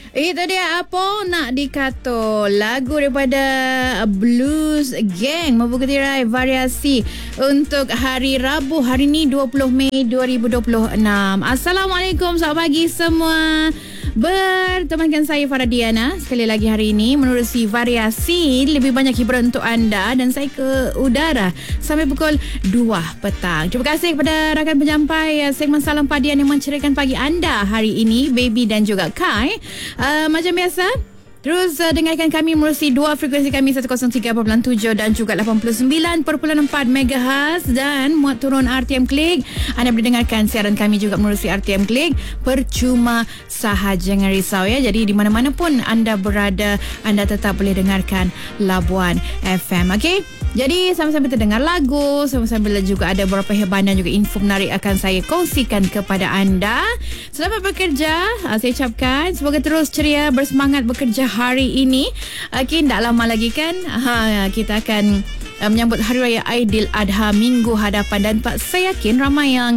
Itu dia Apa Nak Dikata, lagu daripada Blues Gang membuka tirai variasi untuk hari Rabu hari ni 20 Mei 2026. Assalamualaikum, selamat pagi semua. Bertemankan saya Farah Diana sekali lagi hari ini menerusi variasi lebih banyak hiburan untuk anda, dan saya ke udara sampai pukul 2 petang. Terima kasih kepada rakan penyampai segmen Salam Padian yang menceriakan pagi anda hari ini, Baby dan juga Kai. Macam biasa, terus dengarkan kami menerusi dua frekuensi kami 103.7 dan juga 89.4 MHz, dan muat turun RTM Klik. Anda boleh dengarkan siaran kami juga menerusi RTM Klik percuma sahaja, jangan risau ya. Jadi di mana-mana pun anda berada, anda tetap boleh dengarkan Labuan FM. Okey. Jadi sambil-sambil terdengar lagu, sambil-sambil juga ada beberapa hebat dan juga info menarik akan saya kongsikan kepada anda. Selamat bekerja, saya ucapkan. Semoga terus ceria, bersemangat bekerja hari ini. Okey, tak lama lagi kan kita akan menyambut Hari Raya Aidiladha minggu hadapan, dan saya yakin ramai yang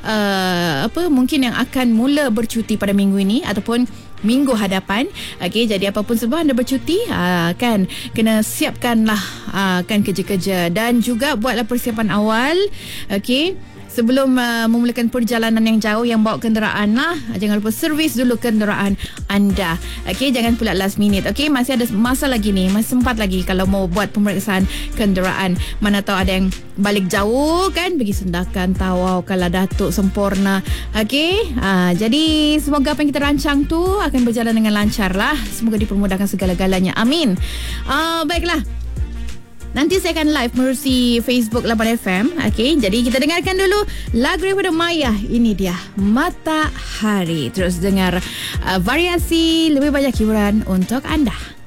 mungkin yang akan mula bercuti pada minggu ini ataupun minggu hadapan. Okey, jadi apapun sebab anda bercuti, kan kena siapkanlah kan kerja-kerja dan juga buatlah persiapan awal. Okey, sebelum memulakan perjalanan yang jauh, yang bawa kenderaan lah, jangan lupa servis dulu kenderaan anda. Okey, jangan pula last minute. Okey, masih ada masa lagi ni, masih sempat lagi kalau mau buat pemeriksaan kenderaan. Mana tahu ada yang balik jauh kan, pergi Sendakan, Tawau, Kala Datuk, Sempurna. Okey, jadi semoga apa yang kita rancang tu akan berjalan dengan lancar lah. Semoga dipermudahkan segala-galanya. Amin. Baiklah, nanti saya akan live menerusi Facebook Labuan FM. Okey, jadi kita dengarkan dulu lagu daripada Maya. Ini dia Matahari. Terus dengar variasi lebih banyak hiburan untuk anda.